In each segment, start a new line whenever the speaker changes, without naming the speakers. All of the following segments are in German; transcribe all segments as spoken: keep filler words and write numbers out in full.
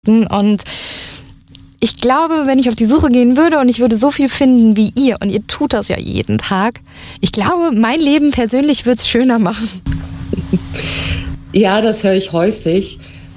Und ich glaube, wenn ich auf die Suche gehen würde und ich würde so viel finden wie ihr, und ihr tut das ja jeden Tag, ich glaube, mein Leben persönlich würde es schöner machen.
Ja, das höre ich häufig.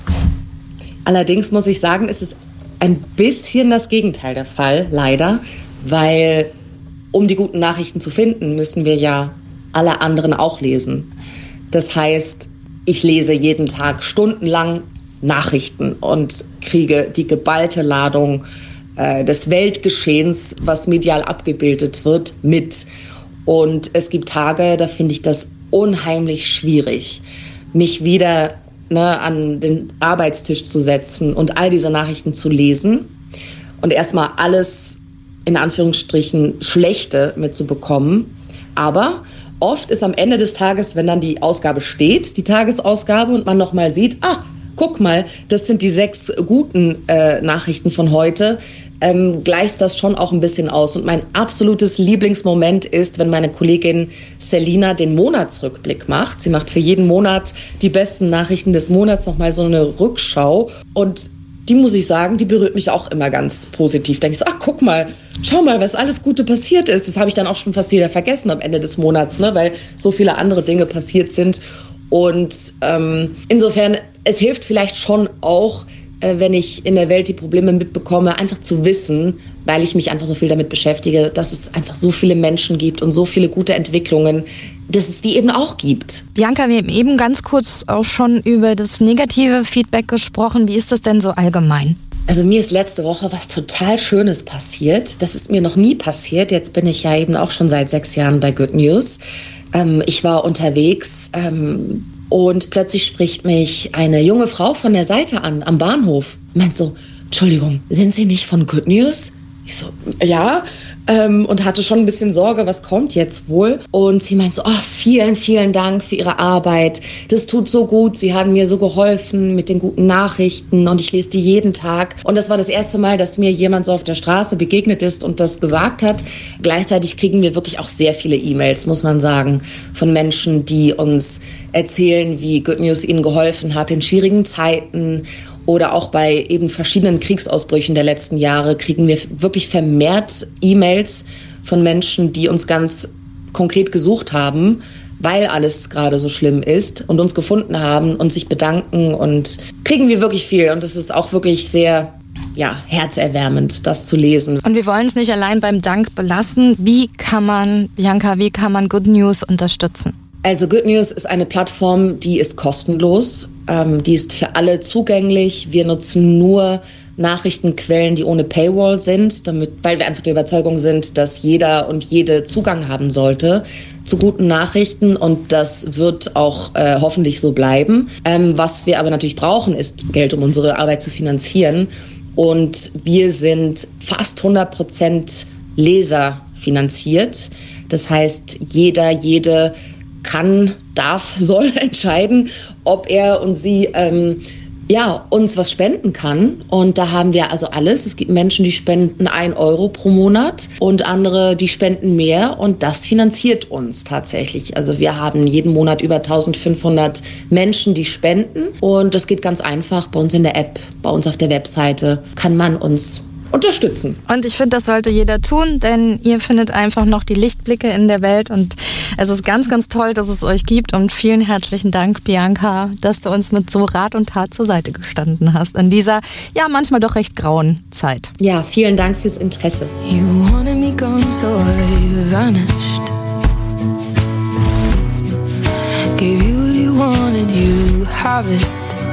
Allerdings muss ich sagen, ist es ein bisschen das Gegenteil der Fall, leider, weil um die guten Nachrichten zu finden, müssen wir ja alle anderen auch lesen. Das heißt, ich lese jeden Tag stundenlang Nachrichten und kriege die geballte Ladung äh, des Weltgeschehens, was medial abgebildet wird, mit. Und es gibt Tage, da finde ich das unheimlich schwierig, mich wieder ne, an den Arbeitstisch zu setzen und all diese Nachrichten zu lesen und erstmal alles in Anführungsstrichen Schlechte mitzubekommen. Aber oft ist am Ende des Tages, wenn dann die Ausgabe steht, die Tagesausgabe, und man nochmal sieht, ah, guck mal, das sind die sechs guten äh, Nachrichten von heute, ähm, gleicht das schon auch ein bisschen aus. Und mein absolutes Lieblingsmoment ist, wenn meine Kollegin Selina den Monatsrückblick macht. Sie macht für jeden Monat die besten Nachrichten des Monats nochmal so eine Rückschau. Und die, muss ich sagen, die berührt mich auch immer ganz positiv. Da denke ich so, ach, guck mal, schau mal, was alles Gute passiert ist. Das habe ich dann auch schon fast wieder vergessen am Ende des Monats, ne, weil so viele andere Dinge passiert sind. Und ähm, insofern, es hilft vielleicht schon auch, äh, wenn ich in der Welt die Probleme mitbekomme, einfach zu wissen, weil ich mich einfach so viel damit beschäftige, dass es einfach so viele Menschen gibt und so viele gute Entwicklungen, dass es die eben auch gibt.
Bianca, wir haben eben ganz kurz auch schon über das negative Feedback gesprochen. Wie ist das denn so allgemein?
Also mir ist letzte Woche was total Schönes passiert. Das ist mir noch nie passiert. Jetzt bin ich ja eben auch schon seit sechs Jahren bei Good News. Ähm, ich war unterwegs ähm, und plötzlich spricht mich eine junge Frau von der Seite an, am Bahnhof. Meint so, Entschuldigung, sind Sie nicht von Good News? Ich so, ja, ähm, und hatte schon ein bisschen Sorge, was kommt jetzt wohl? Und sie meint so, oh, vielen, vielen Dank für Ihre Arbeit. Das tut so gut. Sie haben mir so geholfen mit den guten Nachrichten und ich lese die jeden Tag. Und das war das erste Mal, dass mir jemand so auf der Straße begegnet ist und das gesagt hat. Gleichzeitig kriegen wir wirklich auch sehr viele E-Mails, muss man sagen, von Menschen, die uns erzählen, wie Good News ihnen geholfen hat in schwierigen Zeiten. Oder auch bei eben verschiedenen Kriegsausbrüchen der letzten Jahre kriegen wir wirklich vermehrt E-Mails von Menschen, die uns ganz konkret gesucht haben, weil alles gerade so schlimm ist und uns gefunden haben und sich bedanken, und kriegen wir wirklich viel. Und es ist auch wirklich sehr, ja, herzerwärmend, das zu lesen.
Und wir wollen es nicht allein beim Dank belassen. Wie kann man, Bianca, wie kann man Good News unterstützen?
Also Good News ist eine Plattform, die ist kostenlos, ähm, die ist für alle zugänglich. Wir nutzen nur Nachrichtenquellen, die ohne Paywall sind, damit, weil wir einfach der Überzeugung sind, dass jeder und jede Zugang haben sollte zu guten Nachrichten, und das wird auch äh, hoffentlich so bleiben. Ähm, was wir aber natürlich brauchen, ist Geld, um unsere Arbeit zu finanzieren, und wir sind fast hundert Prozent Leser finanziert. Das heißt, jeder, jede kann, darf, soll entscheiden, ob er und sie ähm, ja, uns was spenden kann. Und da haben wir also alles. Es gibt Menschen, die spenden ein Euro pro Monat und andere, die spenden mehr. Und das finanziert uns tatsächlich. Also wir haben jeden Monat über eintausendfünfhundert Menschen, die spenden. Und das geht ganz einfach. Bei uns in der App, bei uns auf der Webseite kann man uns unterstützen.
Und ich finde, das sollte jeder tun, denn ihr findet einfach noch die Lichtblicke in der Welt, und es ist ganz, ganz toll, dass es euch gibt, und vielen herzlichen Dank, Bianca, dass du uns mit so Rat und Tat zur Seite gestanden hast in dieser, ja, manchmal doch recht grauen Zeit.
Ja, vielen Dank fürs Interesse.
You wanted me gone, so I vanished. Gave you what you wanted, you have it.